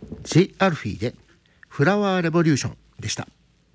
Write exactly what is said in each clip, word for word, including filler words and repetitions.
ジ・アルフィーでフラワーレボリューションでした。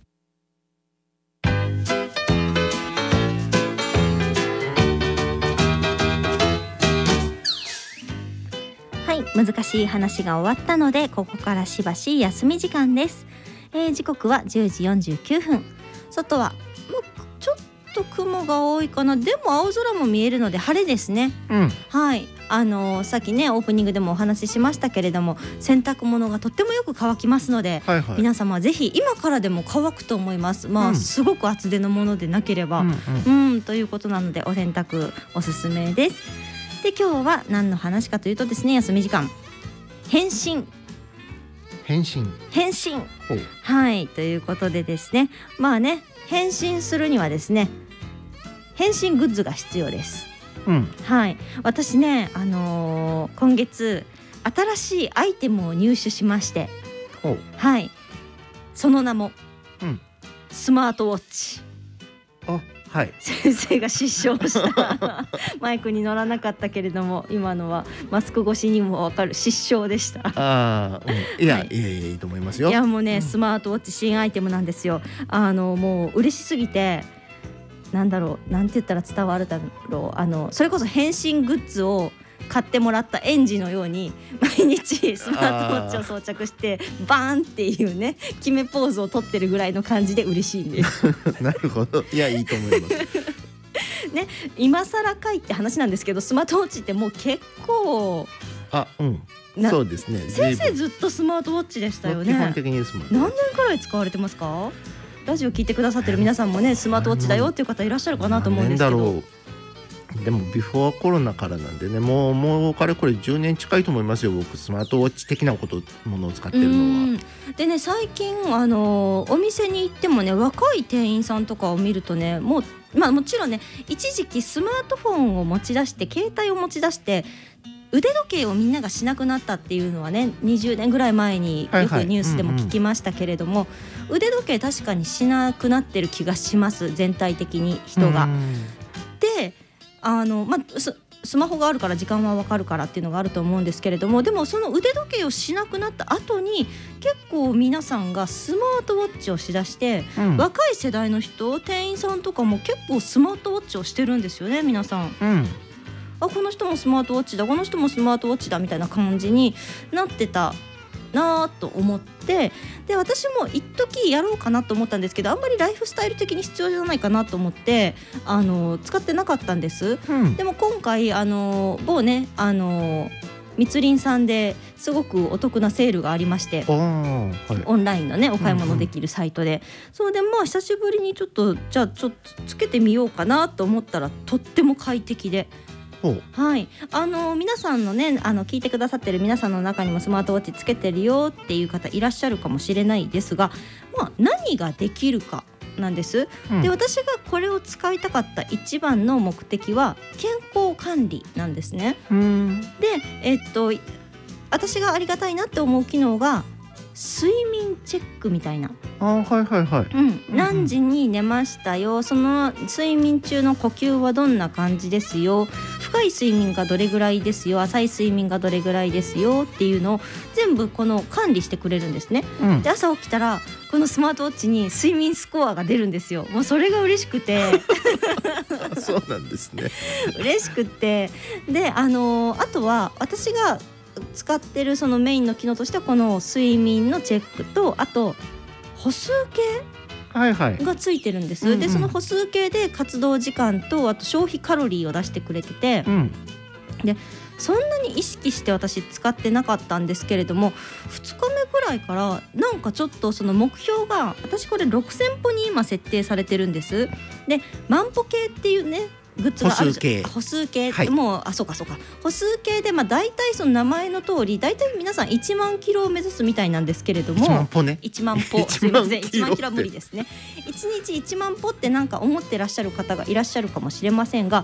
はい、難しい話が終わったのでここからしばし休み時間です。えー、時刻はじゅうじよんじゅうきゅうふん。外はもうちょっと雲が多いかな。でも青空も見えるので晴れですね。 うん、 はい、あのー、さっきねオープニングでもお話ししましたけれども、洗濯物がとってもよく乾きますので、 はいはい、 皆様はぜひ今からでも乾くと思います。まあ、うん、すごく厚手のものでなければ、うんうんうん、ということなのでお洗濯おすすめです。で、今日は何の話かというとですね、休み時間返信返信返信はいということでですね、まあね、返信するにはですね、返信グッズが必要です。 うん、 はい、私ね、あのー、今月新しいアイテムを入手しまして、はい、その名も、うん、スマートウォッチ。 あ、はい、 先生が失笑したマイクに乗らなかったけれども、今のはマスク越しにも分かる失笑でした。 あ、うん、いや、はい、いやいやいいと思いますよ。 いやもうね、うん、スマートウォッチ新アイテムなんですよ。あのもう嬉しすぎて、なんだろう、なんて言ったら伝わるだろう、あのそれこそ返信グッズを買ってもらった園児のように毎日スマートウォッチを装着してバーンっていうね決めポーズを取ってるぐらいの感じで嬉しいんですなるほど、いやいいと思いますね、今更かいって話なんですけど、スマートウォッチってもう結構、 あ、うん、そうですね。 先生ずっとスマートウォッチでしたよね。 基本的にスマート。 何年くらい使われてますか？ラジオ聞いてくださってる皆さんもね、スマートウォッチだよっていう方いらっしゃるかなと思うんですけど。 でもビフォーコロナからなんでね、もうもうかれこれじゅうねん近いと思いますよ、僕スマートウォッチ的なことものを使ってるのは。 でね、最近あのお店に行ってもね、若い店員さんとかを見るとね、もうまあもちろんね、一時期スマートフォンを持ち出して携帯を持ち出して腕時計をみんながしなくなったっていうのはね、にじゅうねんぐらい前によくニュースでも聞きましたけれども、腕時計確かにしなくなってる気がします、全体的に人が。で、あの、まあ、ス, スマホがあるから時間は分かるからっていうのがあると思うんですけれども、でもその腕時計をしなくなった後に結構皆さんがスマートウォッチをしだして、うん、若い世代の人、店員さんとかも結構スマートウォッチをしてるんですよね、皆さん。うん、あ、この人もスマートウォッチだ、この人もスマートウォッチだみたいな感じになってたなと思って、で私も一時やろうかなと思ったんですけど、あんまりライフスタイル的に必要じゃないかなと思ってあの使ってなかったんです、うん、でも今回あの某ねあの密林さんですごくお得なセールがありまして、はい、オンラインのねお買い物できるサイトで、うんうん、そうで、まあ久しぶりにちょっとじゃあちょっとつけてみようかなと思ったらとっても快適で、はい、あの皆さんのね、あの聞いてくださってる皆さんの中にもスマートウォッチつけてるよっていう方いらっしゃるかもしれないですが、まあ、何ができるかなんです、うん、で私がこれを使いたかった一番の目的は健康管理なんですね。うん、で、えっと私がありがたいなって思う機能が睡眠チェックみたいな、 あ、はいはいはい、 うん、何時に寝ましたよ、その睡眠中の呼吸はどんな感じですよ、深い睡眠がどれぐらいですよ、浅い睡眠がどれぐらいですよっていうのを全部この管理してくれるんですね、うん、で朝起きたらこのスマートウォッチに睡眠スコアが出るんですよ。もうそれが嬉しくてそうなんですね嬉しくて、で、あのー、あとは私が使ってるそのメインの機能としてはこの睡眠のチェックと、あと歩数計がついてるんです、はいはい、でその歩数計で活動時間とあと消費カロリーを出してくれてて、うん、でそんなに意識して私使ってなかったんですけれども、ふつかめくらいからなんかちょっとその目標が、私これろくせんぽに今設定されてるんです。で万歩計っていうねグッズがある。歩数計、歩数計、はい、もうあそうかそうか歩数計で、まあ、大体その名前の通り大体皆さんいちまんキロを目指すみたいなんですけれども、いちまん歩ね、いちまん歩すいませんいちまんキロは無理ですね。いちにちいちまん歩ってなんか思ってらっしゃる方がいらっしゃるかもしれませんが、